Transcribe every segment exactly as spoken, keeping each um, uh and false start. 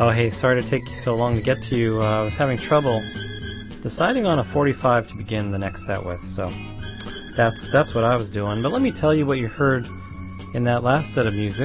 Oh, hey, sorry to take you so long to get to you. Uh, I was having trouble deciding on a forty-five to begin the next set with, so that's that's what I was doing. But let me tell you what you heard in that last set of music.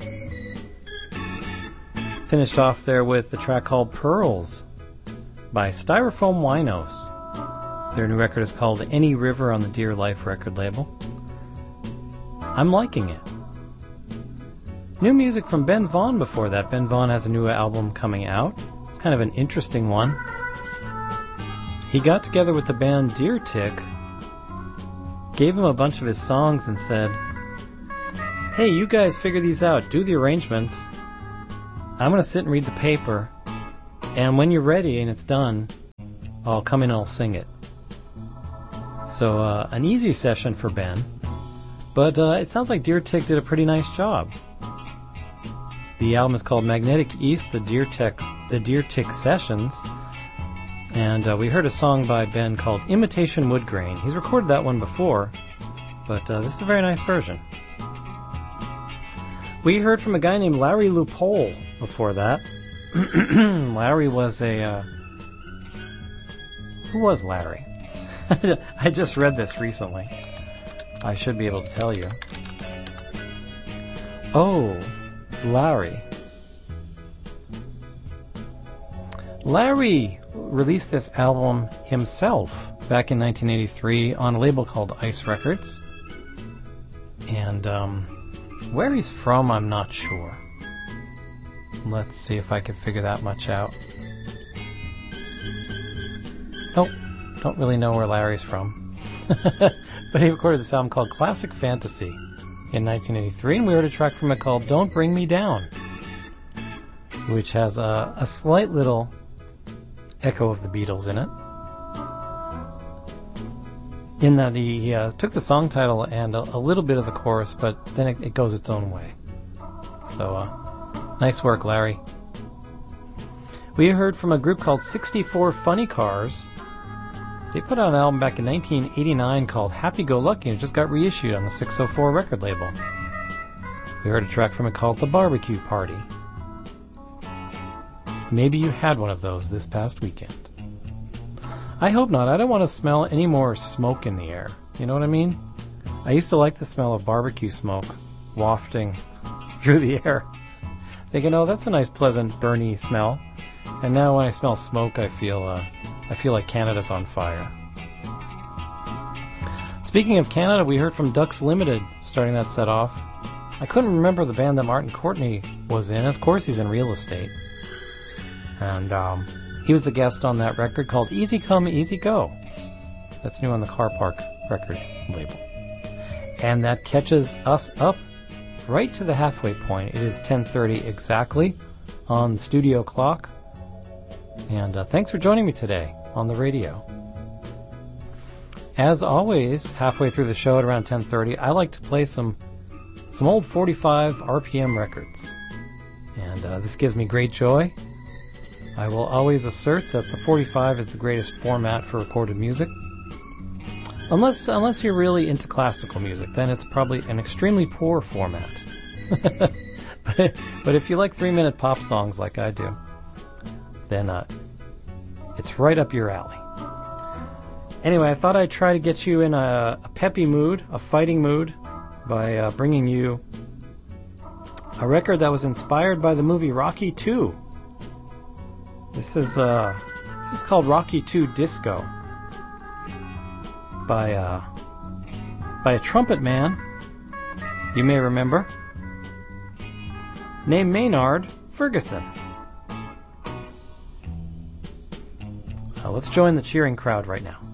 Finished off there with the track called Pearls by Styrofoam Winos. Their new record is called Any River on the Dear Life record label. I'm liking it. New music from Ben Vaughn before that. Ben Vaughn has a new album coming out. It's kind of an interesting one. He got together with the band Deer Tick, gave him a bunch of his songs and said, hey, you guys figure these out, do the arrangements. I'm going to sit and read the paper, and when you're ready and it's done, I'll come in and I'll sing it. So uh, an easy session for Ben, but uh, it sounds like Deer Tick did a pretty nice job. The album is called Magnetic East, the Deer Tick, the Deer Tick Sessions, and uh, we heard a song by Ben called Imitation Woodgrain. He's recorded that one before, but uh, this is a very nice version. We heard from a guy named Larry Lupole before that. Larry was a... Uh... Who was Larry? I just read this recently. I should be able to tell you. Oh... Larry. Larry released this album himself back in nineteen eighty-three on a label called Ice Records. And um, where he's from, I'm not sure. Let's see if I can figure that much out. Nope, don't really know where Larry's from. But he recorded this album called Classic Fantasy in nineteen eighty-three, and we heard a track from it called Don't Bring Me Down, which has a, a slight little echo of the Beatles in it, in that he uh, took the song title and a, a little bit of the chorus, but then it, it goes its own way. So, uh, nice work, Larry. We heard from a group called sixty-four Funny Cars. They put out an album back in nineteen eighty-nine called Happy Go Lucky, and it just got reissued on the six oh four record label. We heard a track from it called The Barbecue Party. Maybe you had one of those this past weekend. I hope not. I don't want to smell any more smoke in the air. You know what I mean? I used to like the smell of barbecue smoke wafting through the air. Thinking, oh, that's a nice, pleasant, burny smell. And now when I smell smoke, I feel... Uh, I feel like Canada's on fire. Speaking of Canada, we heard from Ducks Limited starting that set off. I couldn't remember the band that Martin Courtney was in. Of course he's in Real Estate. And um, he was the guest on that record called Easy Come, Easy Go. That's new on the Car Park record label. And that catches us up right to the halfway point. It is ten thirty exactly on the studio clock. And uh, thanks for joining me today on the radio. As always, halfway through the show at around ten thirty, I like to play some some old forty-five R P M records. And uh, this gives me great joy. I will always assert that the forty-five is the greatest format for recorded music. Unless, unless you're really into classical music, then it's probably an extremely poor format. but, but if you like three-minute pop songs like I do, then uh, it's right up your alley. Anyway, I thought I'd try to get you in a, a peppy mood, a fighting mood, by uh, bringing you a record that was inspired by the movie Rocky two. This is uh, this is called Rocky two Disco by uh, by a trumpet man you may remember named Maynard Ferguson. Uh, let's join the cheering crowd right now.